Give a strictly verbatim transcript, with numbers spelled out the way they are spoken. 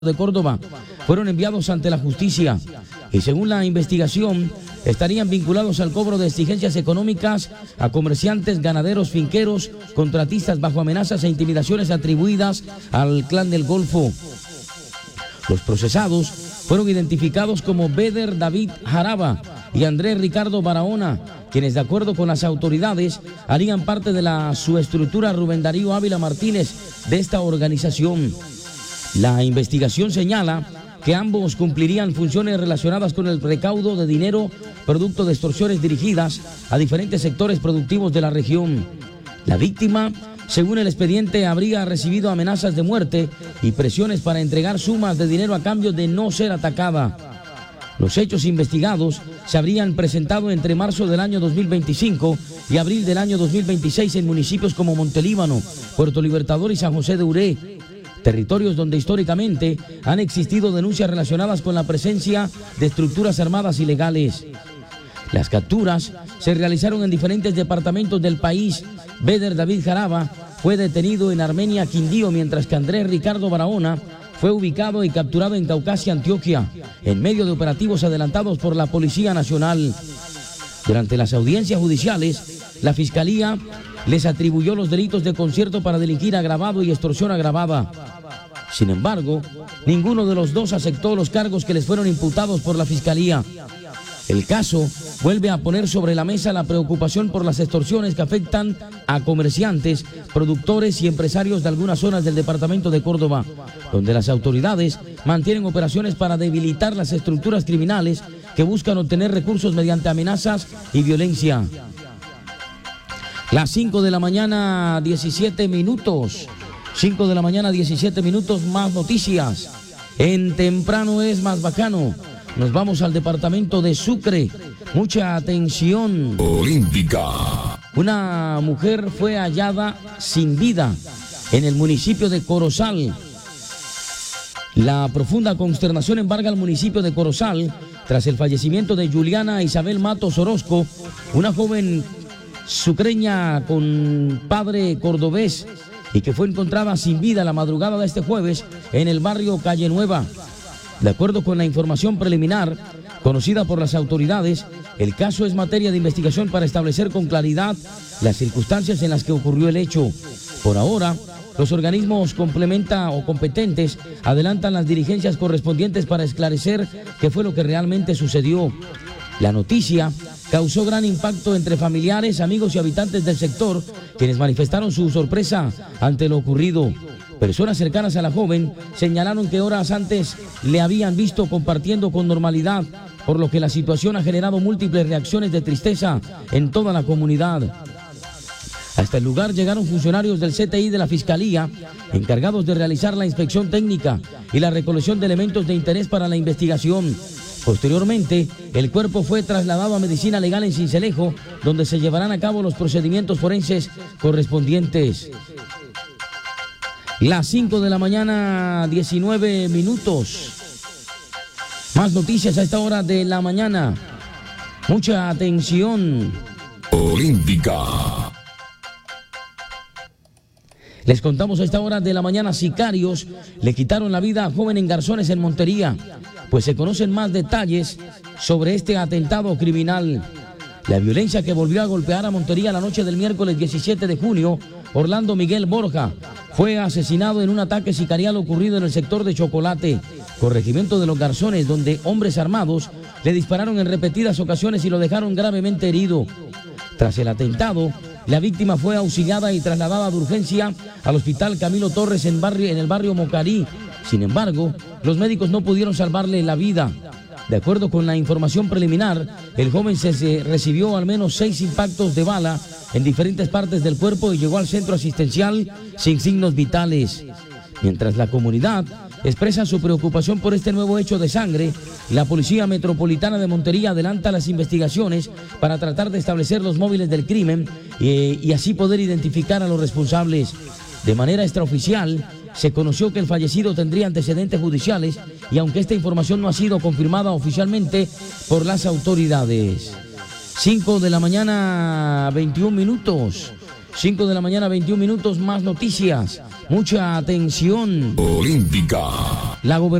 de Córdoba fueron enviados ante la justicia y según la investigación estarían vinculados al cobro de exigencias económicas a comerciantes, ganaderos, finqueros, contratistas bajo amenazas e intimidaciones atribuidas al Clan del Golfo. Los procesados fueron identificados como Beder David Jaraba y Andrés Ricardo Barahona, quienes de acuerdo con las autoridades harían parte de la subestructura Rubén Darío Ávila Martínez de esta organización. La investigación señala que ambos cumplirían funciones relacionadas con el recaudo de dinero producto de extorsiones dirigidas a diferentes sectores productivos de la región. La víctima, según el expediente, habría recibido amenazas de muerte y presiones para entregar sumas de dinero a cambio de no ser atacada. Los hechos investigados se habrían presentado entre marzo del año dos mil veinticinco y abril del año dos mil veintiséis en municipios como Montelíbano, Puerto Libertador y San José de Uré, territorios donde históricamente han existido denuncias relacionadas con la presencia de estructuras armadas ilegales. Las capturas se realizaron en diferentes departamentos del país. Beder David Jaraba fue detenido en Armenia, Quindío, mientras que Andrés Ricardo Barahona fue ubicado y capturado en Caucasia, Antioquia, en medio de operativos adelantados por la Policía Nacional. Durante las audiencias judiciales, la Fiscalía les atribuyó los delitos de concierto para delinquir agravado y extorsión agravada. Sin embargo, ninguno de los dos aceptó los cargos que les fueron imputados por la Fiscalía. El caso vuelve a poner sobre la mesa la preocupación por las extorsiones que afectan a comerciantes, productores y empresarios de algunas zonas del departamento de Córdoba, donde las autoridades mantienen operaciones para debilitar las estructuras criminales que buscan obtener recursos mediante amenazas y violencia. Las cinco de la mañana, diecisiete minutos. cinco de la mañana, diecisiete minutos, más noticias. En Temprano es más bacano. Nos vamos al departamento de Sucre. Mucha atención. Olímpica. Una mujer fue hallada sin vida en el municipio de Corozal. La profunda consternación embarga al municipio de Corozal tras el fallecimiento de Juliana Isabel Matos Orozco, una joven sucreña con padre cordobés y que fue encontrada sin vida la madrugada de este jueves en el barrio Calle Nueva. De acuerdo con la información preliminar conocida por las autoridades, el caso es materia de investigación para establecer con claridad las circunstancias en las que ocurrió el hecho. Por ahora, los organismos complementa o competentes adelantan las diligencias correspondientes para esclarecer qué fue lo que realmente sucedió. La noticia causó gran impacto entre familiares, amigos y habitantes del sector, quienes manifestaron su sorpresa ante lo ocurrido. Personas cercanas a la joven señalaron que horas antes le habían visto compartiendo con normalidad, por lo que la situación ha generado múltiples reacciones de tristeza en toda la comunidad. Hasta el lugar llegaron funcionarios del C T I de la Fiscalía, encargados de realizar la inspección técnica y la recolección de elementos de interés para la investigación. Posteriormente, el cuerpo fue trasladado a Medicina Legal en Sincelejo, donde se llevarán a cabo los procedimientos forenses correspondientes. Las cinco de la mañana, diecinueve minutos. Más noticias a esta hora de la mañana. Mucha atención. Olímpica. Les contamos a esta hora de la mañana, sicarios le quitaron la vida a joven en Garzones en Montería, pues se conocen más detalles sobre este atentado criminal. La violencia que volvió a golpear a Montería la noche del miércoles diecisiete de junio, Orlando Miguel Borja fue asesinado en un ataque sicarial ocurrido en el sector de Chocolate, corregimiento de los Garzones, donde hombres armados le dispararon en repetidas ocasiones y lo dejaron gravemente herido. Tras el atentado, la víctima fue auxiliada y trasladada de urgencia al hospital Camilo Torres en, barrio, en el barrio Mocarí. Sin embargo, los médicos no pudieron salvarle la vida. De acuerdo con la información preliminar, el joven se, se recibió al menos seis impactos de bala en diferentes partes del cuerpo y llegó al centro asistencial sin signos vitales. Mientras la comunidad expresa su preocupación por este nuevo hecho de sangre, la Policía Metropolitana de Montería adelanta las investigaciones para tratar de establecer los móviles del crimen y, y así poder identificar a los responsables. De manera extraoficial, se conoció que el fallecido tendría antecedentes judiciales y aunque esta información no ha sido confirmada oficialmente por las autoridades. cinco de la mañana, veintiún minutos. cinco de la mañana, veintiún minutos, más noticias. Mucha atención. Olímpica. La gobernación